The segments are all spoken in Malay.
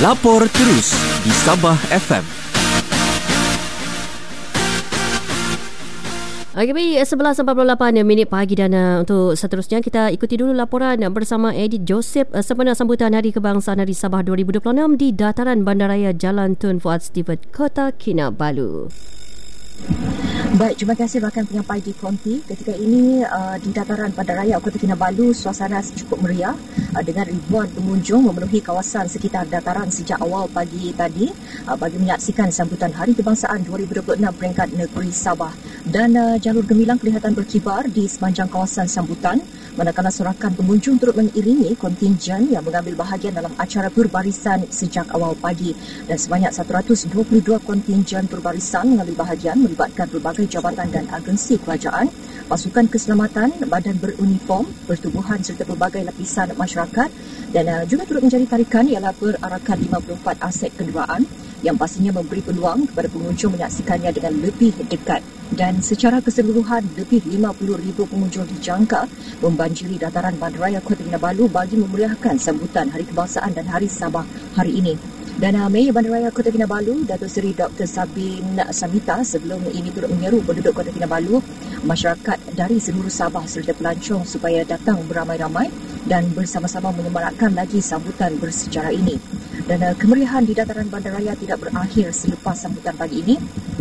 Lapor terus di Sabah FM. Okey, baik, 11.48 pagi dan untuk seterusnya kita ikuti dulu laporan bersama Edit Joseph sempena sambutan Hari Kebangsaan Hari Sabah 2026 di Dataran Bandaraya Jalan Tun Fuad Steven, Kota Kinabalu. Baik, terima kasih rakan penyampai di Konti. Ketika ini di Dataran Bandaraya Kota Kinabalu, suasana cukup meriah dengan ribuan pengunjung memenuhi kawasan sekitar dataran sejak awal pagi tadi bagi menyaksikan sambutan Hari Kebangsaan 2026 peringkat negeri Sabah. Dan jalur gemilang kelihatan berkibar di sepanjang kawasan sambutan, manakala sorakan pengunjung turut mengiringi kontingen yang mengambil bahagian dalam acara berbarisan sejak awal pagi. Dan sebanyak 122 kontingen berbarisan mengambil bahagian melibatkan berbagai jabatan dan agensi kerajaan, pasukan keselamatan, badan beruniform, pertubuhan serta pelbagai lapisan masyarakat. Dan juga turut menjadi tarikan ialah perarakan 54 aset kenderaan yang pastinya memberi peluang kepada pengunjung menyaksikannya dengan lebih dekat. Dan secara keseluruhan, lebih 50,000 pengunjung dijangka membanjiri dataran Bandaraya Kota Kinabalu bagi memeriahkan sambutan Hari Kebangsaan dan Hari Sabah hari ini. Dan Mayor Bandaraya Kota Kinabalu, Datuk Seri Dr. Sabin Samita sebelum ini turut menyeru penduduk Kota Kinabalu, masyarakat dari seluruh Sabah serta pelancong supaya datang beramai-ramai dan bersama-sama menyemarakkan lagi sambutan bersejarah ini. Dan kemeriahan di dataran bandaraya tidak berakhir selepas sambutan pagi ini.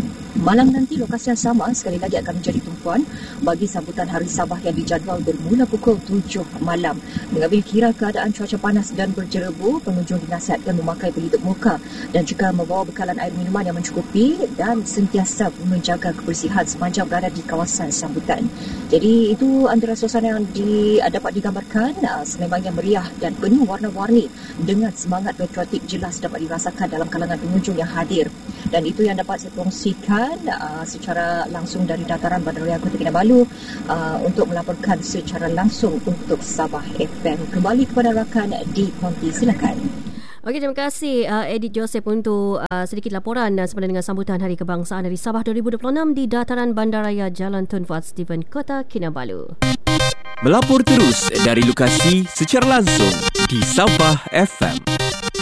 Malam nanti lokasi yang sama sekali lagi akan menjadi tumpuan bagi sambutan Hari Sabah yang dijadual bermula pukul 7 malam. Mengambil kira keadaan cuaca panas dan berjerebu, pengunjung dinasihatkan memakai pelitup muka dan juga membawa bekalan air minuman yang mencukupi dan sentiasa menjaga kebersihan sepanjang berada di kawasan sambutan. Jadi itu antara suasana yang dapat digambarkan sememangnya meriah dan penuh warna-warni dengan semangat patriotik jelas dapat dirasakan dalam kalangan pengunjung yang hadir. Dan itu yang dapat saya kongsikan secara langsung dari dataran Bandaraya Kota Kinabalu untuk melaporkan secara langsung untuk Sabah FM. Kembali kepada rakan di Konti, silakan. Okey, terima kasih Edit Joseph untuk sedikit laporan sempena dengan sambutan Hari Kebangsaan Hari Sabah 2026 di Dataran Bandaraya Jalan Tun Fuad Steven, Kota Kinabalu. Melapor terus dari lokasi secara langsung di Sabah FM.